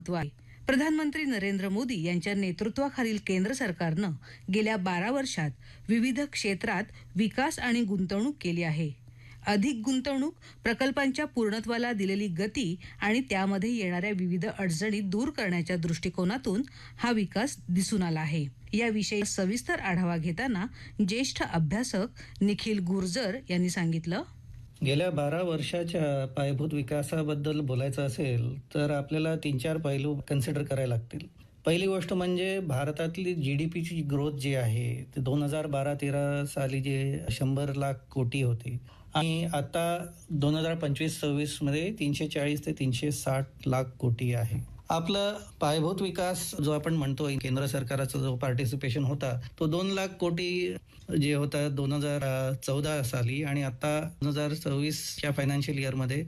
महत्त्व आहे. प्रधानमंत्री नरेंद्र मोदी यांच्या नेतृत्वाखालील केंद्र सरकारनं गेल्या 12 वर्षात विविध क्षेत्रात विकास आणि गुंतवणूक केली आहे. अधिक गुंतवणूक, प्रकल्पांच्या पूर्णत्वाला दिलेली गती आणि त्यामध्ये येणाऱ्या विविध अडचणी दूर करण्याच्या दृष्टिकोनातून हा विकास दिसून आला आहे. याविषयी सविस्तर आढावा घेताना ज्येष्ठ अभ्यासक निखिल गुर्जर यांनी सांगितलं. गेल्या 12 वर्षाच्या पायाभूत विकासाबद्दल बोलायचं असेल तर आपल्याला 3-4 पैलू कन्सिडर करायला लागतील. पहिली गोष्ट म्हणजे भारतातली GDPची ग्रोथ जी आहे ते 2012-13 साली जे 100 लाख कोटी होती आणि आता 2025-26 मध्ये 340 ते 360 लाख कोटी आहे. आपलं पायाभूत विकास जो आपण म्हणतो केंद्र सरकारचा जो पार्टिसिपेशन होता तो 2 लाख कोटी जे होता 2014 साली आणि आता 2024च्या फायनान्शियल इयरमध्ये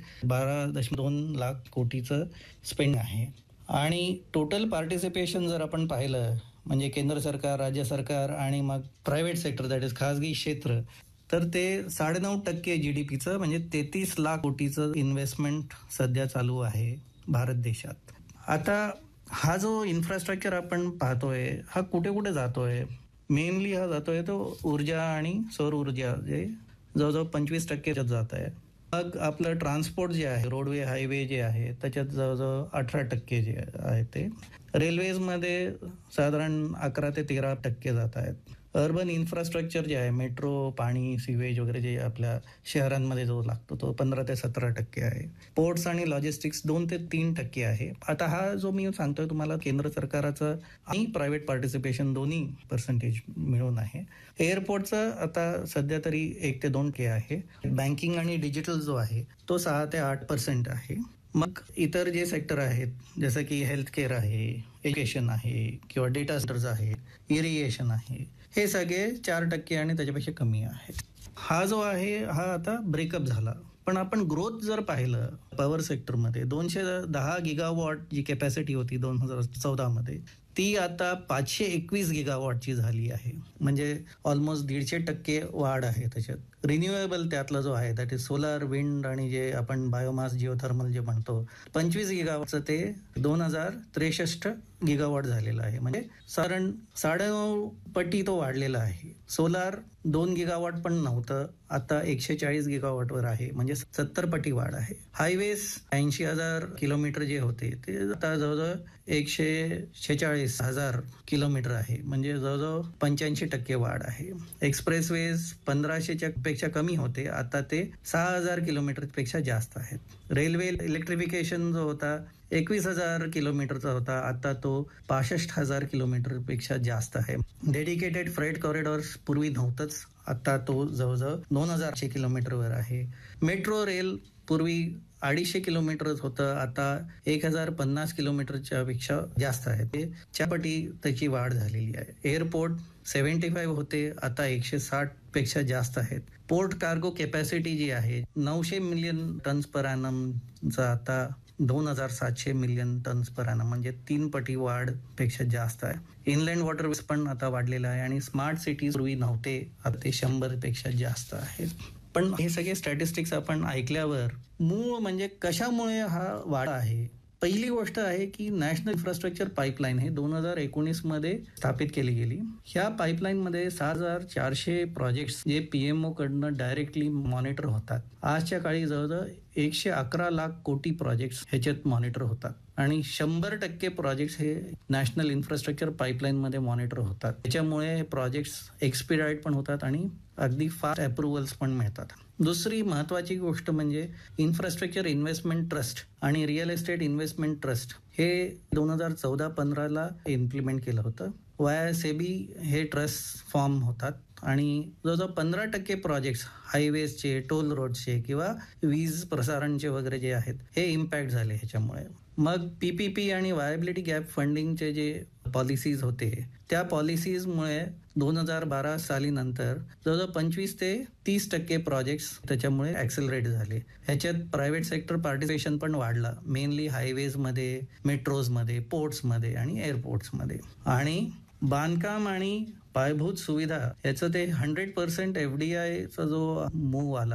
12.2 लाख कोटीचं स्पेंड आहे. आणि टोटल पार्टिसिपेशन जर आपण पाहिलं म्हणजे केंद्र सरकार, राज्य सरकार आणि मग प्रायव्हेट सेक्टर दॅट इज खाजगी क्षेत्र, तर ते 9.5% GDPचं म्हणजे 33 लाख कोटीचं इन्व्हेस्टमेंट सध्या चालू आहे भारत देशात. आता हा जो इन्फ्रास्ट्रक्चर आपण पाहतोय हा कुठे कुठे जातोय, मेनली हा जातोय तो ऊर्जा आणि सौर ऊर्जा जे जवळजवळ 25% जात आहे. मग आपलं ट्रान्सपोर्ट जे आहे, रोडवे हायवे जे आहे त्याच्यात जवळजवळ 18% जे आहे ते. रेल्वेजमध्ये साधारण 11 ते 13% जात आहेत. अर्बन इन्फ्रास्ट्रक्चर जे आहे, मेट्रो, पाणी, सिवेज वगैरे जे आपल्या शहरांमध्ये जो लागतो तो 15 ते 17% आहे. पोर्ट्स आणि लॉजिस्टिक्स 2 ते 3% आहे. आता हा जो मी सांगतोय तुम्हाला केंद्र सरकारचं आणि प्रायव्हेट पार्टिसिपेशन दोन्ही पर्सेंटेज मिळून आहे. एअरपोर्टचं आता सध्या तरी 1 ते 2% आहे. बँकिंग आणि डिजिटल जो आहे तो 6 ते 8% आहे. मग इतर जे सेक्टर आहेत जसं की हेल्थ केअर आहे, एज्युकेशन आहे किंवा डेटा सेंटर्स आहे, इरिगेशन आहे, हे सगळे 4% आणि त्याच्यापेक्षा कमी आहे. हा जो आहे हा आता ब्रेकअप झाला. पण आपण ग्रोथ जर पाहिलं पॉवर सेक्टरमध्ये 210 गिगावॉट जी कॅपॅसिटी होती 2014 मध्ये ती आता 521 गिगावॉटची झाली आहे. म्हणजे ऑलमोस्ट 150% वाढ आहे त्याच्यात. रिन्युएबल त्यातला जो आहे दॅट इज सोलार, विंड आणि जे आपण बायोमास, जिओथर्मल जे म्हणतो 25 गिगावॉटचं ते 2063 गिगावॉट झालेलं आहे. म्हणजे साधारण 9.5 पटी तो वाढलेला आहे. सोलार 2 गिगावॉट पण नव्हतं, आता 140 गिगावॉटवर आहे, म्हणजे 70 पटी वाढ आहे. हायवेज 80,000 किलोमीटर जे होते ते आता जवळजवळ 146,000 किलोमीटर आहे, म्हणजे जवळजवळ 85% वाढ आहे. एक्सप्रेसवेज 1500च्या पेक्षा कमी होते, आता ते 6,000 किलोमीटर पेक्षा जास्त आहेत. रेल्वे इलेक्ट्रिफिकेशन जो होता 21,000 किलोमीटरचा होता, आता तो 65,000 किलोमीटर पेक्षा जास्त आहे. डेडिकेटेड फ्रेट कॉरिडॉर्स पूर्वी नव्हतंच, आता तो जवळजवळ 2,000 किलोमीटरवर आहे. मेट्रो रेल पूर्वी 250 किलोमीटरच होतं, आता 1,050 किलोमीटरच्या पेक्षा जास्त आहे. ते 4 पटी त्याची वाढ झालेली आहे. एअरपोर्ट 75 होते, आता 160 पेक्षा जास्त आहेत. पोर्ट कार्गो कॅपॅसिटी जी आहे 900 मिलियन टन्स पर ॲनमचा आता 2,700 मिलियन टन्स पर ॲनम, म्हणजे 3 पटी वाढ पेक्षा जास्त आहे. इनलँड वॉटरवेज पण आता वाढलेला आहे आणि स्मार्ट सिटीज पूर्वी नव्हते, आता ते 100 पेक्षा जास्त आहेत. पण हे सगळे स्टॅटिस्टिक्स आपण ऐकल्यावर मूळ म्हणजे कशामुळे हा वाढ आहे. पहिली गोष्ट आहे की नॅशनल इन्फ्रास्ट्रक्चर पाईपलाईन हे 2019 मध्ये स्थापित केली गेली. ह्या पाईपलाईनमध्ये 6,400 प्रोजेक्ट्स जे PMO कडनं डायरेक्टली मॉनिटर होतात. आजच्या काळी जवळजवळ 111 लाख कोटी प्रोजेक्ट्स ह्याच्यात मॉनिटर होतात आणि 100% प्रोजेक्ट्स हे नॅशनल इन्फ्रास्ट्रक्चर पाईपलाईनमध्ये मॉनिटर होतात. त्याच्यामुळे प्रोजेक्ट्स एक्सपिडाईट पण होतात आणि अगदी फास्ट अप्रुव्हल्स पण मिळतात. दुसरी महत्वाची गोष्ट म्हणजे इन्फ्रास्ट्रक्चर इन्व्हेस्टमेंट ट्रस्ट आणि रिअल एस्टेट इन्व्हेस्टमेंट ट्रस्ट हे 2014-15ला इम्प्लिमेंट केलं होतं. वाया सेबी हे ट्रस्ट फॉर्म होतात आणि जवळजवळ 15% प्रोजेक्ट्स हायवेजचे, टोल रोडचे किंवा वीज प्रसारणचे वगैरे जे आहेत हे इम्पॅक्ट झाले ह्याच्यामुळे. मग PPP आणि व्हायबिलिटी गॅप फंडिंगचे जे पॉलिसीज होते त्या पॉलिसीजमुळे 2012 साली नंतर जवळजवळ 25 ते 30% प्रोजेक्ट्स त्याच्यामुळे ॲक्सेलरेट झाले. ह्याच्यात प्रायव्हेट सेक्टर पार्टिसिपेशन पण वाढला, मेनली हायवेजमध्ये, मेट्रोजमध्ये, पोर्ट्समध्ये आणि एअरपोर्ट्समध्ये. आणि बांधकाम आणि पायाभूत सुविधा याचं ते 100% FDIचा जो मूव्ह आला